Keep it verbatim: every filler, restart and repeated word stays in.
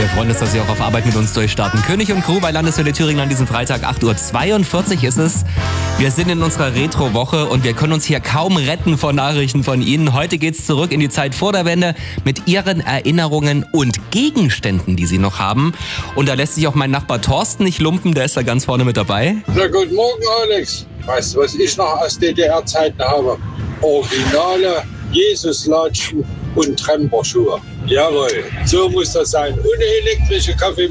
Wir freuen uns, dass Sie auch auf Arbeit mit uns durchstarten. König und Crew bei Landeswelle Thüringen an diesem Freitag, acht Uhr zweiundvierzig ist es. Wir sind in unserer Retro-Woche und wir können uns hier kaum retten vor Nachrichten von Ihnen. Heute geht's zurück in die Zeit vor der Wende mit Ihren Erinnerungen und Gegenständen, die Sie noch haben. Und da lässt sich auch mein Nachbar Thorsten nicht lumpen, der ist da ganz vorne mit dabei. Na, guten Morgen, Alex. Weißt du, was ich noch aus D D R-Zeiten habe? Originale Jesuslatschen und Tremperschuhe. Jawohl, so muss das sein. Und eine elektrische Kaffee.